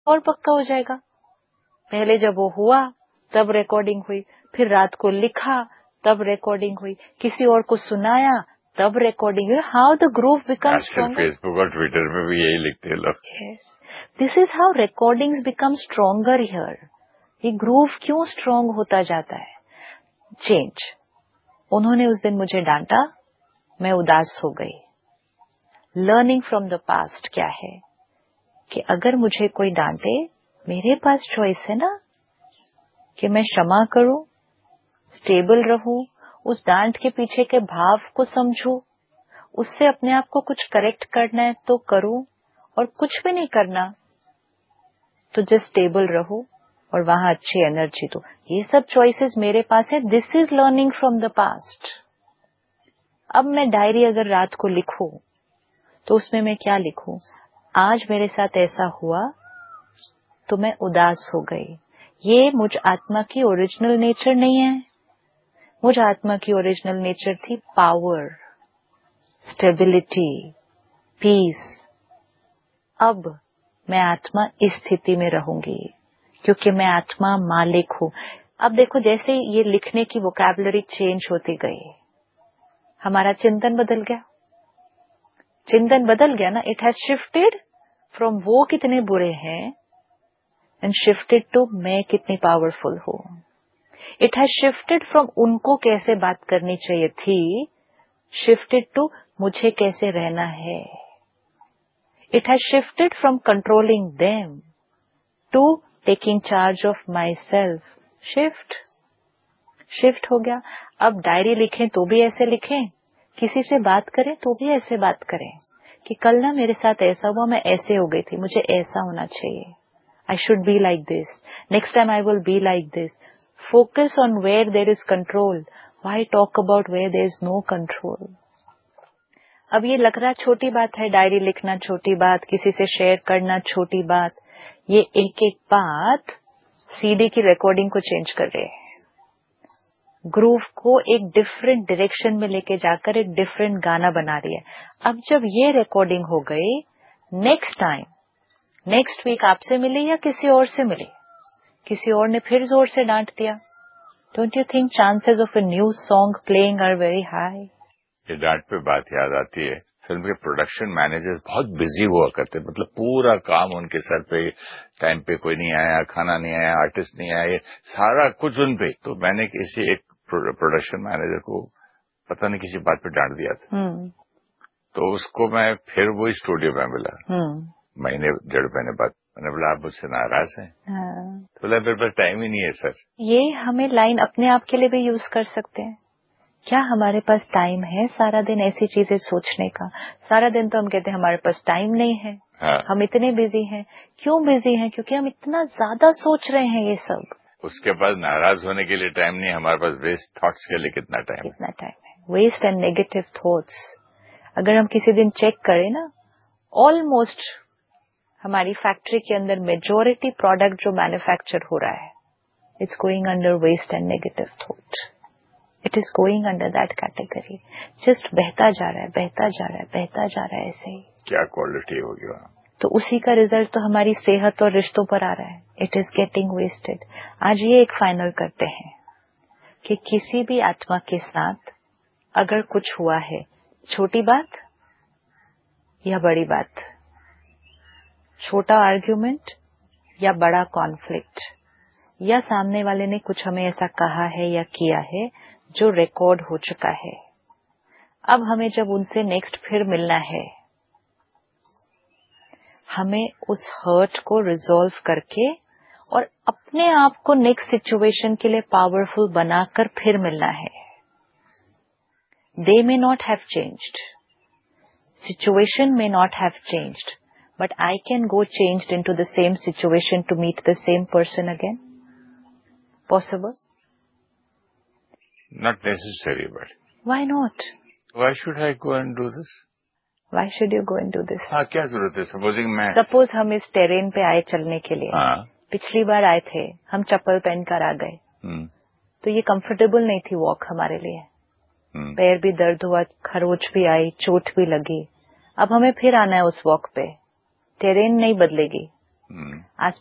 और पक्का हो जाएगा। पहले जब वो हुआ तब रिकॉर्डिंग हुई, फिर रात को लिखा तब रिकॉर्डिंग हुई, किसी और को सुनाया तब रिकॉर्डिंग हुई। How the groove becomes stronger. Facebook और ट्विटर पे भी यही लिखते हैं लोग। This is how recordings become stronger here. ये ग्रूव क्यों स्ट्रॉन्ग होता जाता है? चेंज। उन्होंने उस दिन मुझे डांटा, मैं उदास हो गई। लर्निंग फ्रॉम द पास्ट क्या है कि अगर मुझे कोई डांटे, मेरे पास चॉइस है ना कि मैं क्षमा करूं, स्टेबल रहूं, उस डांट के पीछे के भाव को समझूं, उससे अपने आप को कुछ करेक्ट करना है तो करूं, और कुछ भी नहीं करना तो जस्ट स्टेबल रहो और वहां अच्छी एनर्जी दो। ये सब चॉइसेस मेरे पास है। This is learning from the past. अब मैं डायरी अगर रात को लिखूं तो उसमें मैं क्या लिखूं? आज मेरे साथ ऐसा हुआ तो मैं उदास हो गई। ये मुझ आत्मा की ओरिजिनल नेचर नहीं है। मुझ आत्मा की ओरिजिनल नेचर थी पावर, स्टेबिलिटी, पीस। अब मैं आत्मा इस स्थिति में रहूंगी क्योंकि मैं आत्मा मालिक हूं। अब देखो, जैसे ये लिखने की वोकैबुलरी चेंज होती गई, हमारा चिंतन बदल गया। चिंतन बदल गया ना। इट हैज शिफ्टेड फ्रॉम वो कितने बुरे हैं एंड शिफ्टेड टू मैं कितनी पावरफुल हूं। इट हैज शिफ्टेड फ्रॉम उनको कैसे बात करनी चाहिए थी, शिफ्टेड टू मुझे कैसे रहना है। It has shifted from controlling them to taking charge of my self. Shift हो गया। अब डायरी लिखें तो भी ऐसे लिखें, किसी से बात करें तो भी ऐसे बात करें कि कल ना मेरे साथ ऐसा हुआ, मैं ऐसे हो गई थी, मुझे ऐसा होना चाहिए। I should be like this. Next time I will be like this. Focus on where there is control. Why talk about where there is no control? अब ये लग रहा छोटी बात है, डायरी लिखना छोटी बात, किसी से शेयर करना छोटी बात। ये एक एक बात सीडी की रिकॉर्डिंग को चेंज कर रही है। ग्रूव को एक डिफरेंट डायरेक्शन में लेके जाकर एक डिफरेंट गाना बना रही है। अब जब ये रिकॉर्डिंग हो गई, नेक्स्ट टाइम, नेक्स्ट वीक आपसे मिली या किसी और से मिली, किसी और ने फिर जोर से डांट दिया, don't you think chances of a new song playing are very high? ये डांट पे बात याद आती है, फिल्म के प्रोडक्शन मैनेजर्स बहुत बिजी हुआ करते, मतलब पूरा काम उनके सर पे, टाइम पे कोई नहीं आया, खाना नहीं आया, आर्टिस्ट नहीं आए, सारा कुछ उन पे। तो मैंने किसी एक प्रोडक्शन मैनेजर को पता नहीं किसी बात पे डांट दिया था। तो उसको मैं फिर वो स्टूडियो में मिला, महीने डेढ़ महीने बाद। मैंने बोला आप मुझसे नाराज हैं? तो बोला मेरे पास टाइम ही नहीं है सर। ये हमें लाइन अपने आप के लिए भी यूज कर सकते हैं। क्या हमारे पास टाइम है सारा दिन ऐसी चीजें सोचने का? सारा दिन तो हम कहते हैं हमारे पास टाइम नहीं है। हाँ। हम इतने बिजी हैं। क्यों बिजी हैं? क्योंकि हम इतना ज्यादा सोच रहे हैं ये सब। उसके पास नाराज होने के लिए टाइम नहीं, हमारे पास वेस्ट थॉट्स के लिए कितना टाइम है? Waste and negative thoughts. अगर हम किसी दिन चेक करें ना, ऑलमोस्ट हमारी फैक्ट्री के अंदर मेजॉरिटी प्रोडक्ट जो मैन्युफैक्चर हो रहा है, it's going under waste and negative thought. It is going under that category. Just बहता जा रहा है, बहता जा रहा है, बहता जा रहा है, ऐसे ही। क्या क्वालिटी होगी वहाँ? तो उसी का रिजल्ट तो हमारी सेहत और रिश्तों पर आ रहा है। It is getting wasted. आज ये एक फाइनल करते हैं कि किसी भी आत्मा के साथ अगर कुछ हुआ है, छोटी बात या बड़ी बात, छोटा आर्ग्यूमेंट या बड़ा कॉन्फ्लिक्ट, या सामने वाले ने कुछ हमें ऐसा कहा है या किया है जो रिकॉर्ड हो चुका है, अब हमें जब उनसे नेक्स्ट फिर मिलना है, हमें उस हर्ट को रिजॉल्व करके और अपने आप को नेक्स्ट सिचुएशन के लिए पावरफुल बनाकर फिर मिलना है। दे may not have changed, situation may not have changed, but I can go changed into the same situation to meet the same person again. Possible? Not necessary, but. Why not? Why should I go and do this? Why should you go and do this? हाँ, क्या जरूरत है? Supposing मैं. Suppose हम इस terrain पे आए चलने के लिए. हाँ. पिछली बार आए थे, हम चप्पल पहनकर आ गए. तो ये कंफर्टेबल नहीं थी वॉक हमारे लिए. पैर भी दर्द हुआ, खरोच भी आई, चोट भी लगी. अब हमें फिर आना है उस वॉक पे. टेरेन नहीं बदलेगी. आज